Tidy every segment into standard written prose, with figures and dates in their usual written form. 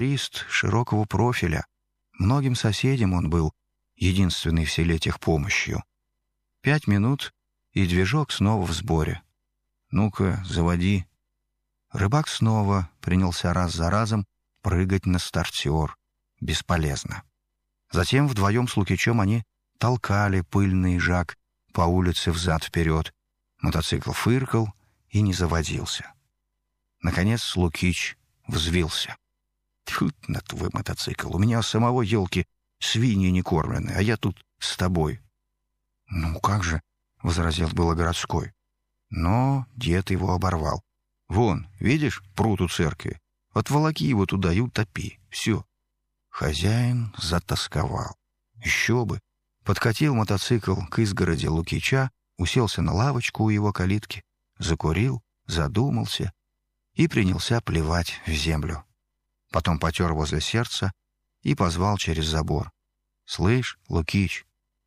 юрист широкого профиля. Многим соседям он был единственной в селе техпомощью. 5 минут, и движок снова в сборе. «Ну-ка, заводи». Рыбак снова принялся раз за разом прыгать на стартер. Бесполезно. Затем вдвоем с Лукичем они толкали пыльный жак по улице взад-вперед. Мотоцикл фыркал и не заводился. Наконец Лукич взвился. «Тьфу на твой мотоцикл! У меня самого, елки, свиньи не кормлены, а я тут с тобой». «Ну как же?» — возразил было городской. Но дед его оборвал. «Вон, видишь, пруд у церкви? Отволоки его туда и утопи. Все». Хозяин затосковал. Еще бы. Подкатил мотоцикл к изгороди Лукича, уселся на лавочку у его калитки, закурил, задумался и принялся плевать в землю. Потом потер возле сердца и позвал через забор. «Слышь, Лукич,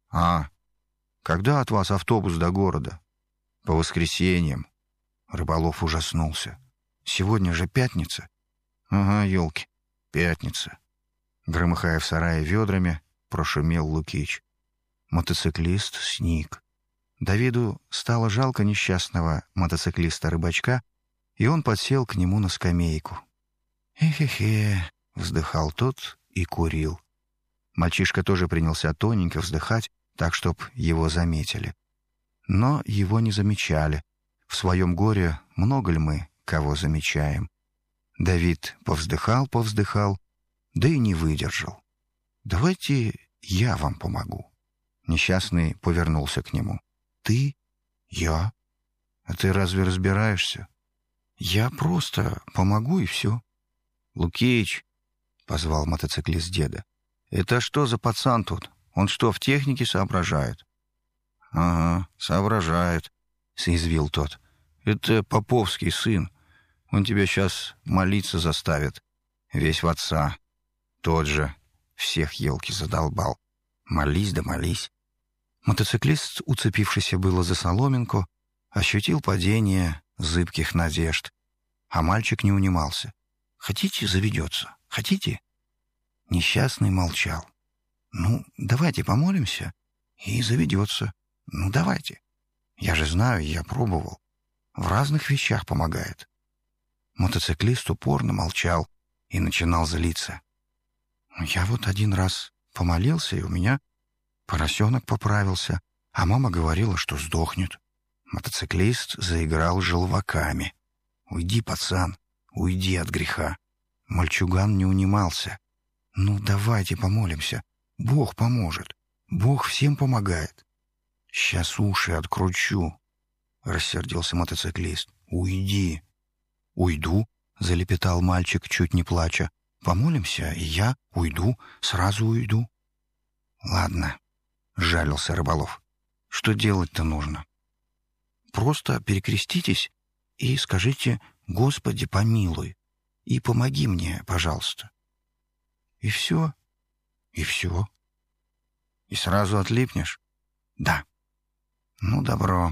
когда от вас автобус до города?» «По воскресеньям». Рыболов ужаснулся. «Сегодня же пятница». «Ага, елки, пятница». Громыхая в сарае ведрами, прошумел Лукич. Мотоциклист сник. Давиду стало жалко несчастного мотоциклиста-рыбачка, и он подсел к нему на скамейку. «Хе-хе-хе», — вздыхал тот и курил. Мальчишка тоже принялся тоненько вздыхать, так, чтоб его заметили. Но его не замечали. В своем горе много ли мы кого замечаем? Давид повздыхал, да и не выдержал. «Давайте я вам помогу». Несчастный повернулся к нему. «Ты? Я? А ты разве разбираешься?» «Я просто помогу, и все». «Лукич», — позвал мотоциклист деда, — «это что за пацан тут? Он что, в технике соображает?» «Ага, соображает», — соязвил тот. «Это поповский сын. Он тебя сейчас молиться заставит. Весь в отца. Тот же. Всех елки задолбал. Молись да молись». Мотоциклист, уцепившийся было за соломинку, ощутил падение зыбких надежд. А мальчик не унимался. «Хотите, заведется? Хотите?» Несчастный молчал. «Ну, давайте помолимся, и заведется. Ну, давайте. Я же знаю, я пробовал. В разных вещах помогает». Мотоциклист упорно молчал и начинал злиться. «Я вот один раз помолился, и у меня поросенок поправился, а мама говорила, что сдохнет». Мотоциклист заиграл желваками. «Уйди, пацан, уйди от греха». Мальчуган не унимался. «Ну, давайте помолимся. Бог поможет. Бог всем помогает». «Сейчас уши откручу», — рассердился мотоциклист. «Уйди». «Уйду», — залепетал мальчик, чуть не плача. «Помолимся, и я уйду, сразу уйду». «Ладно», — жалился Рыболов. «Что делать-то нужно?» «Просто перекреститесь и скажите: Господи, помилуй, и помоги мне, пожалуйста». «И все? И все?» «И сразу отлипнешь?» «Да». «Ну, добро».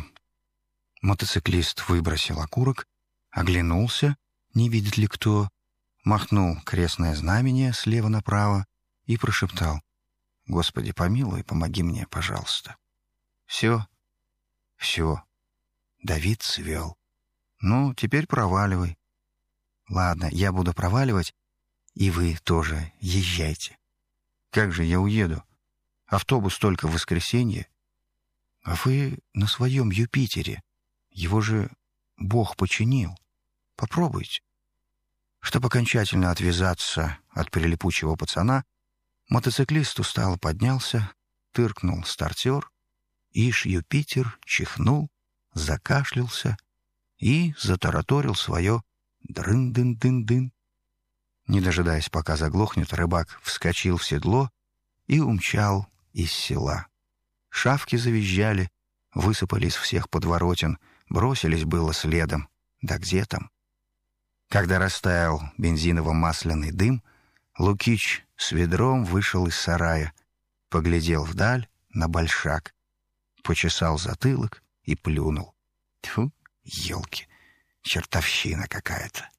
Мотоциклист выбросил окурок, оглянулся, не видит ли кто, махнул крестное знамение слева направо и прошептал: «Господи, помилуй, помоги мне, пожалуйста». «Все?» «Все». Давид свел. «Ну, теперь проваливай». «Ладно, я буду проваливать, и вы тоже езжайте». «Как же я уеду? Автобус только в воскресенье». «А вы на своем Юпитере. Его же Бог починил. Попробуйте». Чтобы окончательно отвязаться от прилипучего пацана, мотоциклист устало поднялся, тыркнул стартер, ишь Юпитер чихнул, закашлялся и затараторил свое «дрын-дын-дын-дын». Не дожидаясь, пока заглохнет, рыбак вскочил в седло и умчал из села. Шавки завизжали, высыпали из всех подворотен, бросились было следом. Да где там? Когда растаял бензиново-масляный дым, Лукич с ведром вышел из сарая, поглядел вдаль на большак, почесал затылок и плюнул. Тьфу, елки, чертовщина какая-то.